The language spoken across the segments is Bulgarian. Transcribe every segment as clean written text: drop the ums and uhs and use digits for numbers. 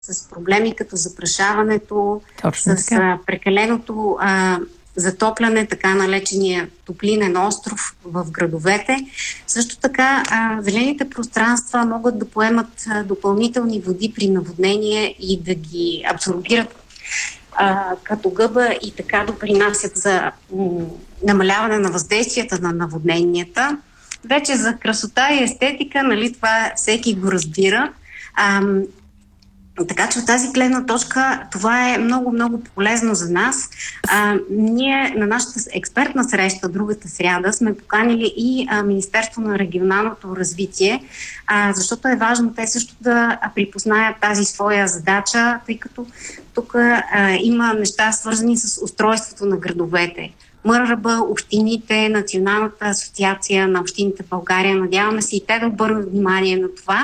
с проблеми като запрашаването, с прекаленото затопляне, така налечения топлинен остров в градовете. Също така зелените пространства могат да поемат допълнителни води при наводнение и да ги абсорбират като гъба и така допринасят за намаляване на въздействията на наводненията. Вече за красота и естетика, нали, това всеки го разбира. Така че от тази гледна точка това е много полезно за нас. Ние на нашата експертна среща другата сряда сме поканили и Министерство на регионалното развитие, защото е важно те също да припознаят тази своя задача, тъй като тук има неща свързани с устройството на градовете. МРРБ, общините, Националната асоциация на общините в България, надяваме се и те да обърнат внимание на това,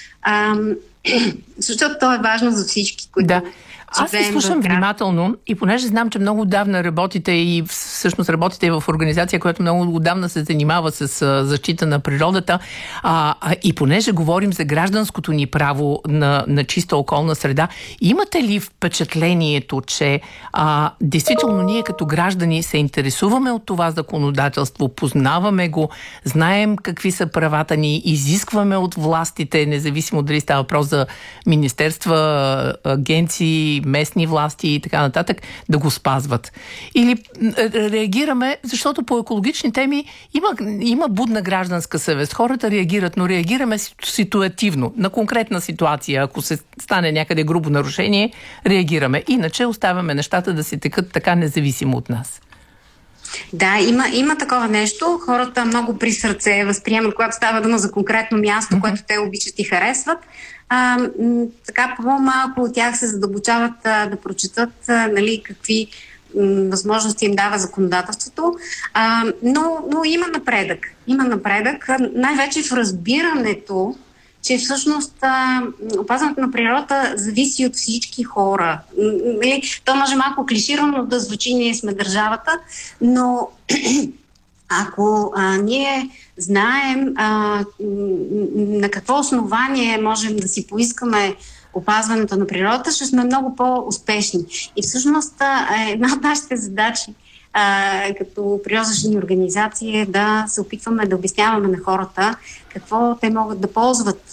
защото то е важно за всички, които... Аз ви слушам внимателно и понеже знам, че много отдавна работите и всъщност работите и в организация, която много отдавна се занимава с защита на природата, и понеже говорим за гражданското ни право на чиста околна среда, имате ли впечатлението, че действително ние като граждани се интересуваме от това законодателство, познаваме го, знаем какви са правата ни, изискваме от властите, независимо дали става въпрос за министерства, агенции, местни власти и така нататък, да го спазват. Или реагираме, защото по екологични теми има будна гражданска съвест. Хората реагират, но реагираме ситуативно, на конкретна ситуация. Ако се стане някъде грубо нарушение, реагираме. Иначе оставяме нещата да се текат така независимо от нас. Да, има такова нещо. Хората много при сърце възприемат, когато става дума за конкретно място, което те обичат и харесват. Така по-малко от тях се задълбочават да прочетат нали, какви възможности им дава законодателството. Но има напредък. Има напредък, най-вече в разбирането, че всъщност опазването на природата зависи от всички хора. То може малко клиширано да звучи, ние сме държавата, но ако ние знаем на какво основание можем да си поискаме опазването на природата, ще сме много по-успешни. И всъщност една от нашите задачи като природозащитни организации е да се опитваме да обясняваме на хората какво те могат да ползват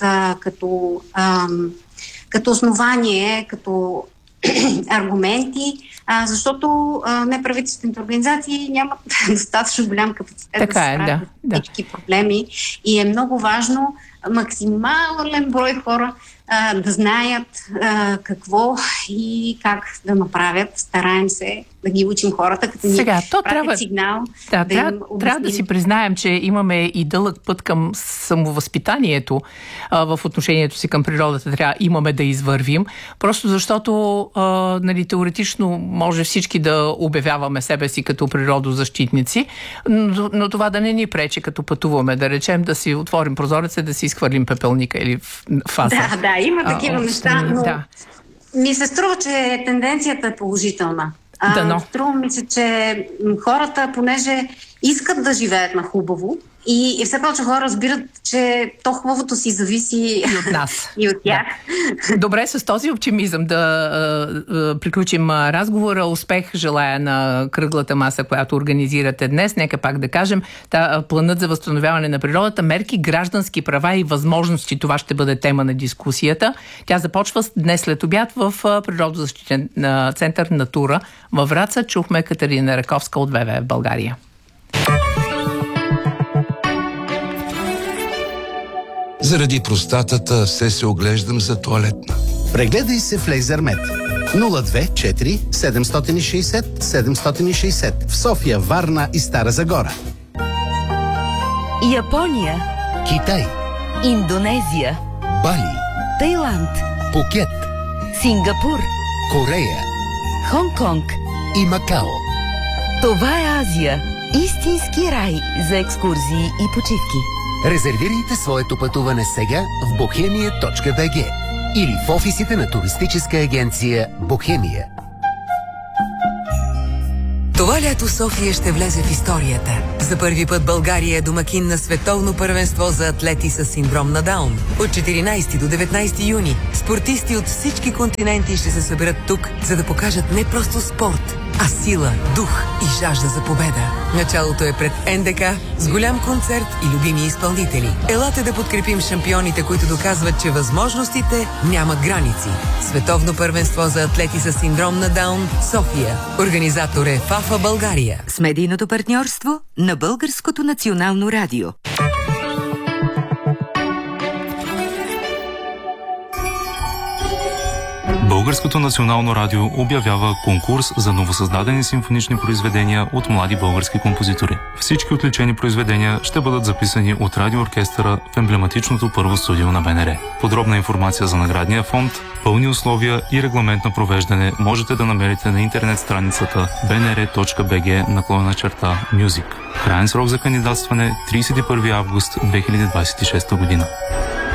като основание, като аргументи, защото неправителствените организации нямат достатъчно голям капацитет да се справят с всички проблеми и е много важно максимален брой хора да знаят какво и как да направят. Стараем се да ги учим хората, като ни пратят сигнал. Трябва да си признаем, че имаме и дълъг път към самовъзпитанието в отношението си към природата. Имаме да извървим. Просто защото теоретично може всички да обявяваме себе си като природозащитници, но това да не ни пречи, като пътуваме, да речем, да си отворим прозореца, да си изхвърлим пепелника или фаса. Да, има такива неща, но ми се струва, че тенденцията е положителна. Струва ми се, че хората, понеже искат да живеят на хубаво и все повече хора разбират, че то хубавото си зависи и от нас. И от тях. Да. Добре, с този оптимизъм да приключим разговора. Успех желая на кръглата маса, която организирате днес. Нека пак да кажем, планът за възстановяване на природата, мерки, граждански права и възможности. Това ще бъде тема на дискусията. Тя започва днес след обяд в природозащитен център Натура във Враца. Чухме Катерина Раковска от ВВФ България. Заради простатата все се оглеждам за тоалетна. Прегледай се в Лейзермед. 024 760 760 в София, Варна и Стара Загора. Япония, Китай, Индонезия, Бали, Тайланд, Пукет, Сингапур, Корея, Хонг-Конг и Макао. Това е Азия. Истински рай за екскурзии и почивки. Резервирайте своето пътуване сега в bohemia.bg или в офисите на туристическа агенция Бохемия. Това лято София ще влезе в историята. За първи път България е домакин на световно първенство за атлети с синдром на Даун. От 14 до 19 юни спортисти от всички континенти ще се съберат тук, за да покажат не просто спорт, а сила, дух и жажда за победа. Началото е пред НДК с голям концерт и любими изпълнители. Елате да подкрепим шампионите, които доказват, че възможностите нямат граници. Световно първенство за атлети с синдром на Даун, София. Организатор е ФАФА България. С медийното партньорство на Българското национално радио. Българското национално радио обявява конкурс за новосъздадени симфонични произведения от млади български композитори. Всички отличени произведения ще бъдат записани от радиооркестъра в емблематичното първо студио на БНР. Подробна информация за наградния фонд, пълни условия и регламент на провеждане можете да намерите на интернет страницата bnr.bg/music. Краен срок за кандидатстване 31 август 2026 година.